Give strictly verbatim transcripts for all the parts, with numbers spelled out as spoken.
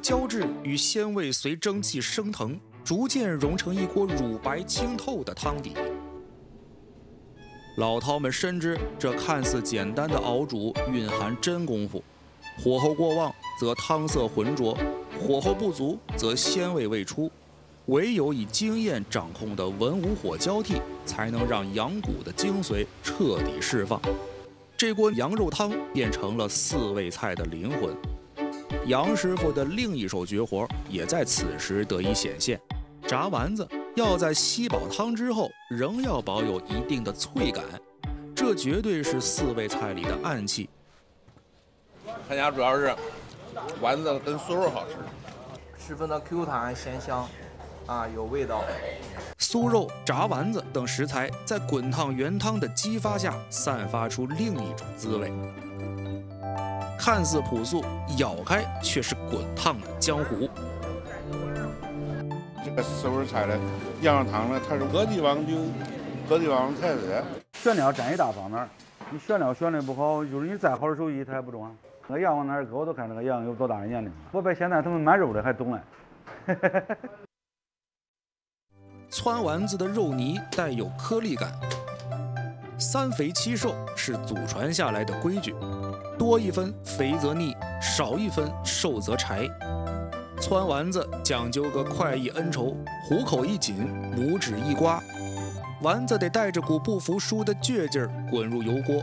胶质与鲜味随蒸汽升腾，逐渐融成一锅乳白清透的汤底。老饕们深知这看似简单的熬煮蕴含真功夫，火候过旺则汤色浑浊，火候不足则鲜味未出。唯有以经验掌控的文武火交替，才能让羊骨的精髓彻底释放。这锅羊肉汤变成了四味菜的灵魂。杨师傅的另一手绝活也在此时得以显现。炸丸子要在吸饱汤之后，仍要保有一定的脆感，这绝对是四味菜里的暗器。 他家主要是丸子跟酥肉好吃， 十分的 Q 弹鲜香。啊，有味道。 酥肉、炸丸子等食材在滚烫原汤的激发下，散发出另一种滋味。看似朴素，咬开却是滚烫的江湖。 这个四味菜的羊肉汤呢，它是各地方有各地方的特色。 选料占一大方面，你选料选的不好，就是你再好的手艺它也不中啊。那个羊往哪儿搁，我都看这个羊有多大的年龄。我比现在他们卖肉的还懂嘞。 汆丸子的肉泥带有颗粒感，三肥七瘦是祖传下来的规矩，多一分肥则腻，少一分瘦则柴。汆丸子讲究个快意恩仇，虎口一紧，拇指一刮，丸子得带着股不服输的倔劲儿滚入油锅。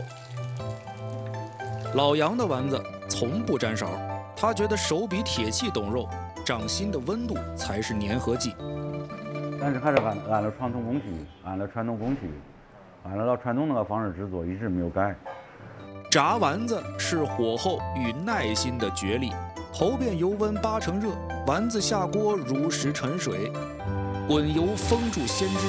老杨的丸子从不沾勺，他觉得手比铁器懂肉，掌心的温度才是粘合剂。 但是还是按按照传统工序，按照传统工序，按照传统那个方式制作，一直没有改。 炸丸子是火候与耐心的角力，头遍油温八成热，丸子下锅如实沉水，滚油封住鲜汁。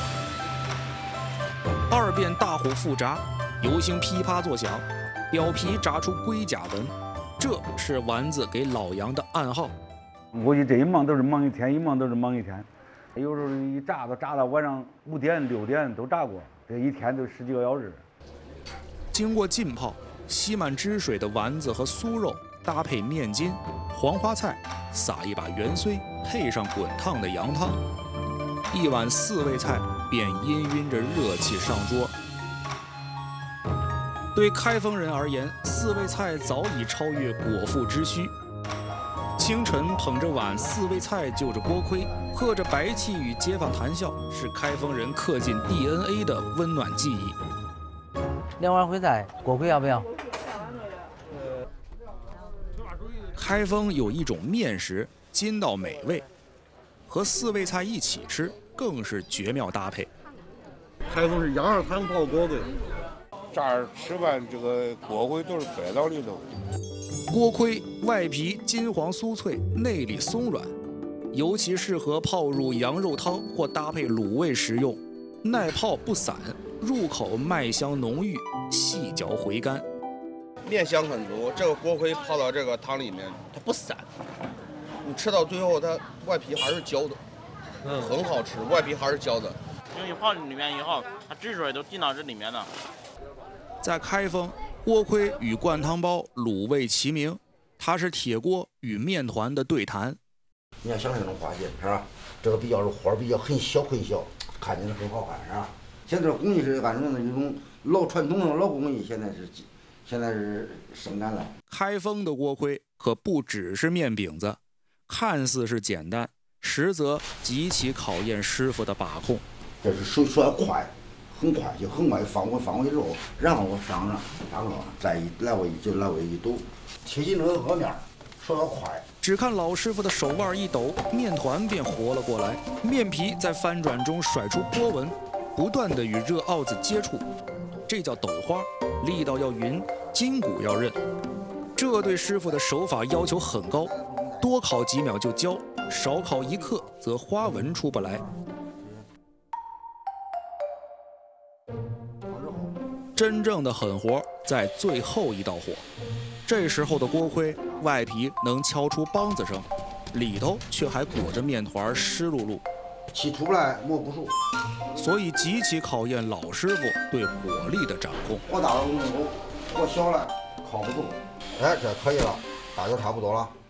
二遍大火复炸，油星噼啪作响，表皮炸出龟甲纹，这是丸子给老杨的暗号。 估计这一忙都是忙一天，一忙都是忙一天。有时候一炸都炸到晚上五点六点都炸过，这一天都十几个小时。 经过浸泡，吸满汁水的丸子和酥肉搭配面筋、黄花菜，撒一把芫荽，配上滚烫的羊汤，一碗四味菜便氤氲着热气上桌。对开封人而言，四味菜早已超越果腹之需。清晨捧着碗四味菜，就着锅盔，喝着白气与街坊谈笑，是开封人刻进 D N A 的温暖记忆。 两碗烩菜，锅盔要不要？ 开封有一种面食，筋道美味，和四味菜一起吃更是绝妙搭配。 开封是羊肉汤泡锅盔， 这儿吃饭这个锅盔都是摆到里头。 锅盔外皮金黄酥脆，内里松软，尤其适合泡入羊肉汤或搭配卤味食用，耐泡不散，入口麦香浓郁，细嚼回甘。 面香很足，这个锅盔泡到这个汤里面，它不散，你吃到最后它外皮还是焦的，嗯，很好吃，外皮还是焦的。 因为你泡里面以后，它汁水都进到这里面了。 在开封，锅盔与灌汤包、卤味齐名，它是铁锅与面团的对谈。 你要想这种花线是吧？这个比较是花比较很小很小，看起来很好看是吧？现在工艺是按照那种老传统的老工艺，现在是现在是生产了。 开封的锅盔可不只是面饼子，看似是简单，实则极其考验师傅的把控。 这是手手要快。很快就很快放过放过去之后，然后我上上上上，再一来回就来回一抖，贴近这个鹅面，手要快。 只看老师傅的手腕一抖，面团便活了过来，面皮在翻转中甩出波纹，不断的与热鏊子接触，这叫抖花，力道要匀，筋骨要韧。这对师傅的手法要求很高，多烤几秒就焦，少烤一刻则花纹出不来。真正的狠活在最后一道火，这时候的锅盔外皮能敲出梆子声，里头却还裹着面团湿漉漉， 气出不来摸不熟， 所以极其考验老师傅对火力的掌控。 火大了弄火，火小了烤不动。哎，这可以了，大就差不多了。